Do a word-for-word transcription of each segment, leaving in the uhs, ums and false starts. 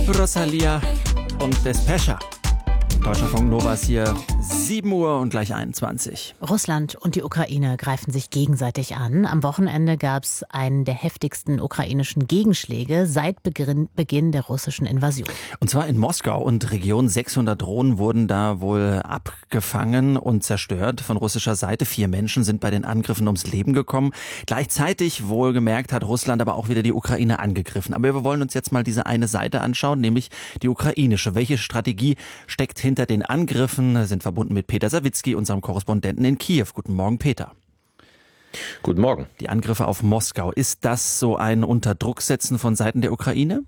Rosalia und Despesha. Deutschlandfunk Nova ist hier sieben Uhr und gleich einundzwanzig. Russland und die Ukraine greifen sich gegenseitig an. Am Wochenende gab es einen der heftigsten ukrainischen Gegenschläge seit Beginn, Beginn der russischen Invasion. Und zwar in Moskau und Region. sechshundert Drohnen wurden da wohl abgefangen und zerstört von russischer Seite. Vier Menschen sind bei den Angriffen ums Leben gekommen. Gleichzeitig, wohlgemerkt, hat Russland aber auch wieder die Ukraine angegriffen. Aber wir wollen uns jetzt mal diese eine Seite anschauen, nämlich die ukrainische. Welche Strategie steckt hinter Hinter den Angriffen? Sind verbunden mit Peter Sawicki, unserem Korrespondenten in Kiew. Guten Morgen, Peter. Guten Morgen. Die Angriffe auf Moskau, ist das so ein Unterdrucksetzen von Seiten der Ukraine?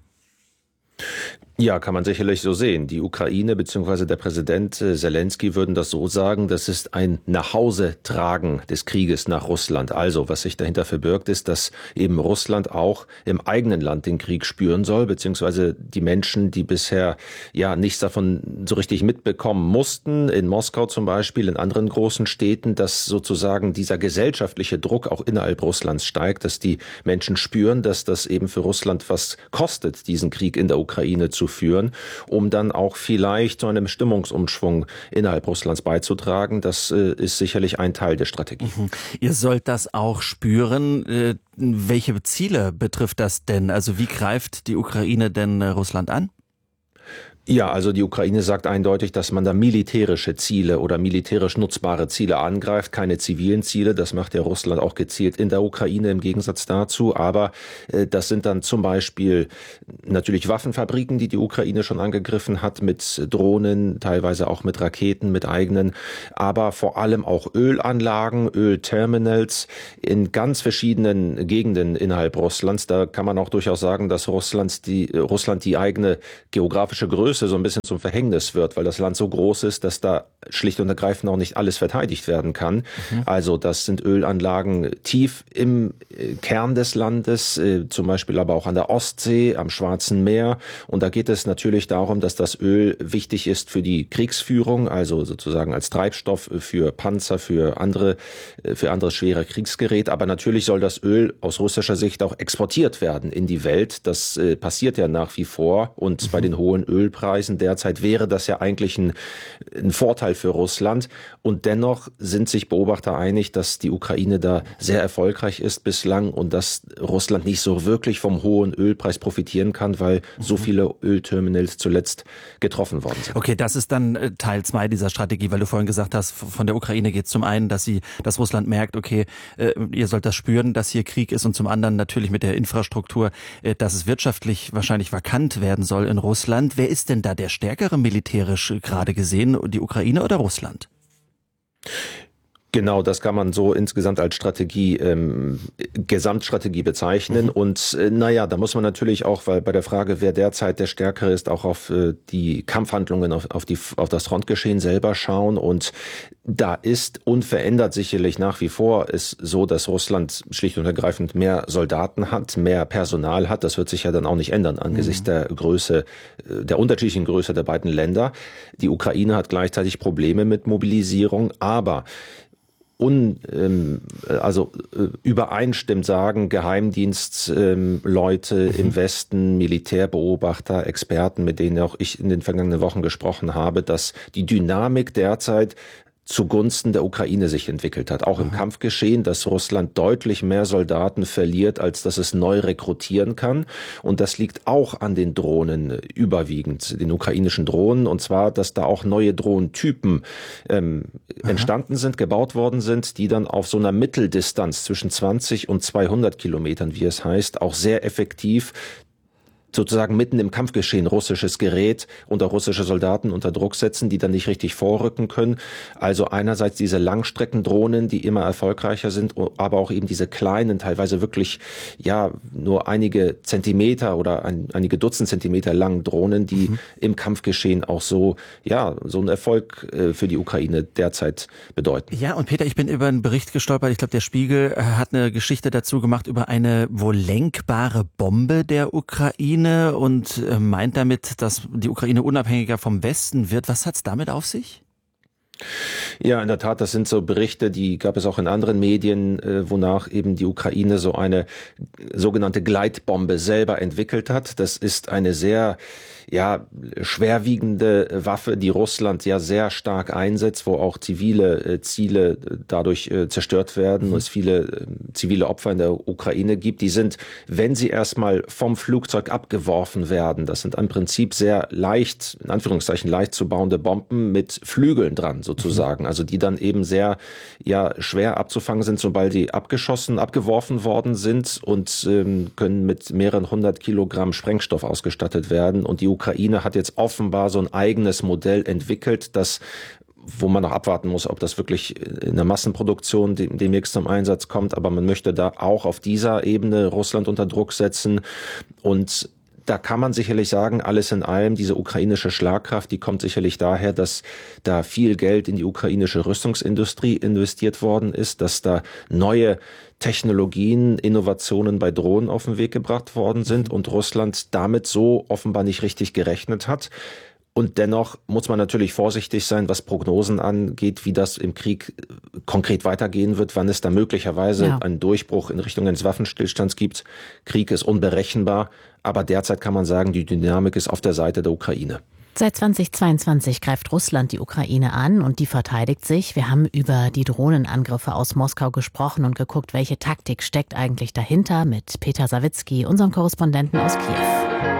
Ja, kann man sicherlich so sehen. Die Ukraine bzw. der Präsident Selenskyj würden das so sagen, das ist ein Nachhausetragen des Krieges nach Russland. Also, was sich dahinter verbirgt, ist, dass eben Russland auch im eigenen Land den Krieg spüren soll, beziehungsweise die Menschen, die bisher ja nichts davon so richtig mitbekommen mussten, in Moskau zum Beispiel, in anderen großen Städten, dass sozusagen dieser gesellschaftliche Druck auch innerhalb Russlands steigt, dass die Menschen spüren, dass das eben für Russland was kostet, diesen Krieg in der Ukraine zu führen, um dann auch vielleicht zu einem Stimmungsumschwung innerhalb Russlands beizutragen. Das äh, ist sicherlich ein Teil der Strategie. Mhm. Ihr sollt das auch spüren. Äh, welche Ziele betrifft das denn? Also wie greift die Ukraine denn äh, Russland an? Ja, also die Ukraine sagt eindeutig, dass man da militärische Ziele oder militärisch nutzbare Ziele angreift, keine zivilen Ziele. Das macht ja Russland auch gezielt in der Ukraine im Gegensatz dazu. Aber äh, das sind dann zum Beispiel natürlich Waffenfabriken, die die Ukraine schon angegriffen hat, mit Drohnen, teilweise auch mit Raketen, mit eigenen. Aber vor allem auch Ölanlagen, Ölterminals in ganz verschiedenen Gegenden innerhalb Russlands. Da kann man auch durchaus sagen, dass Russlands die, Russland die eigene geografische Größe so ein bisschen zum Verhängnis wird, weil das Land so groß ist, dass da schlicht und ergreifend auch nicht alles verteidigt werden kann. Mhm. Also das sind Ölanlagen tief im Kern des Landes, zum Beispiel aber auch an der Ostsee, am Schwarzen Meer. Und da geht es natürlich darum, dass das Öl wichtig ist für die Kriegsführung, also sozusagen als Treibstoff für Panzer, für andere, für andere schwere Kriegsgerät. Aber natürlich soll das Öl aus russischer Sicht auch exportiert werden in die Welt. Das passiert ja nach wie vor. Und mhm. bei den hohen Ölpreisen derzeit wäre das ja eigentlich ein, ein Vorteil für Russland. Und dennoch sind sich Beobachter einig, dass die Ukraine da sehr erfolgreich ist bislang und dass Russland nicht so wirklich vom hohen Ölpreis profitieren kann, weil so viele Ölterminals zuletzt getroffen worden sind. Okay, das ist dann Teil zwei dieser Strategie, weil du vorhin gesagt hast, von der Ukraine geht es zum einen, dass sie, dass Russland merkt, okay, äh, ihr sollt das spüren, dass hier Krieg ist, und zum anderen natürlich mit der Infrastruktur, äh, dass es wirtschaftlich wahrscheinlich vakant werden soll in Russland. Wer ist denn da der Stärkere militärisch gerade gesehen, die Ukraine oder Russland? Genau, das kann man so insgesamt als Strategie, ähm, Gesamtstrategie bezeichnen. Mhm. Und äh, naja, da muss man natürlich auch, weil bei der Frage, wer derzeit der Stärkere ist, auch auf äh, die Kampfhandlungen, auf, auf, die, auf das Frontgeschehen selber schauen. Und da ist unverändert sicherlich nach wie vor ist so, dass Russland schlicht und ergreifend mehr Soldaten hat, mehr Personal hat. Das wird sich ja dann auch nicht ändern angesichts mhm. der Größe, der unterschiedlichen Größe der beiden Länder. Die Ukraine hat gleichzeitig Probleme mit Mobilisierung, aber Un, ähm, also äh, übereinstimmt sagen Geheimdienstleute ähm, mhm. im Westen, Militärbeobachter, Experten, mit denen auch ich in den vergangenen Wochen gesprochen habe, dass die Dynamik derzeit zugunsten der Ukraine sich entwickelt hat. Auch im Aha. Kampfgeschehen, dass Russland deutlich mehr Soldaten verliert, als dass es neu rekrutieren kann. Und das liegt auch an den Drohnen überwiegend, den ukrainischen Drohnen. Und zwar, dass da auch neue Drohnentypen ähm, entstanden sind, gebaut worden sind, die dann auf so einer Mitteldistanz zwischen zwanzig und zweihundert Kilometern, wie es heißt, auch sehr effektiv sozusagen mitten im Kampfgeschehen russisches Gerät unter russische Soldaten unter Druck setzen, die dann nicht richtig vorrücken können. Also einerseits diese Langstreckendrohnen, die immer erfolgreicher sind, aber auch eben diese kleinen, teilweise wirklich ja nur einige Zentimeter oder ein, einige Dutzend Zentimeter langen Drohnen, die mhm. im Kampfgeschehen auch so ja so einen Erfolg äh, für die Ukraine derzeit bedeuten. Ja, und Peter, ich bin über einen Bericht gestolpert. Ich glaube, der Spiegel hat eine Geschichte dazu gemacht über eine wohl lenkbare Bombe der Ukraine und meint damit, dass die Ukraine unabhängiger vom Westen wird. Was hat's damit auf sich? Ja, in der Tat, das sind so Berichte, die gab es auch in anderen Medien, äh, wonach eben die Ukraine so eine sogenannte Gleitbombe selber entwickelt hat. Das ist eine sehr ja, schwerwiegende Waffe, die Russland ja sehr stark einsetzt, wo auch zivile äh, Ziele dadurch äh, zerstört werden, mhm. und es viele äh, zivile Opfer in der Ukraine gibt. Die sind, wenn sie erstmal vom Flugzeug abgeworfen werden, das sind im Prinzip sehr leicht, in Anführungszeichen leicht zu bauende Bomben mit Flügeln dran sozusagen, mhm. also die dann eben sehr ja schwer abzufangen sind, sobald die abgeschossen, abgeworfen worden sind und ähm, können mit mehreren hundert Kilogramm Sprengstoff ausgestattet werden. Und die Ukraine hat jetzt offenbar so ein eigenes Modell entwickelt, das wo man noch abwarten muss, ob das wirklich in der Massenproduktion demnächst zum Einsatz kommt. Aber man möchte da auch auf dieser Ebene Russland unter Druck setzen. Und da kann man sicherlich sagen, alles in allem, diese ukrainische Schlagkraft, die kommt sicherlich daher, dass da viel Geld in die ukrainische Rüstungsindustrie investiert worden ist, dass da neue Technologien, Innovationen bei Drohnen auf den Weg gebracht worden sind und Russland damit so offenbar nicht richtig gerechnet hat. Und dennoch muss man natürlich vorsichtig sein, was Prognosen angeht, wie das im Krieg konkret weitergehen wird, wann es da möglicherweise ja. einen Durchbruch in Richtung eines Waffenstillstands gibt. Krieg ist unberechenbar, aber derzeit kann man sagen, die Dynamik ist auf der Seite der Ukraine. Seit zweitausendzweiundzwanzig greift Russland die Ukraine an und die verteidigt sich. Wir haben über die Drohnenangriffe aus Moskau gesprochen und geguckt, welche Taktik steckt eigentlich dahinter, mit Peter Sawicki, unserem Korrespondenten aus Kiew.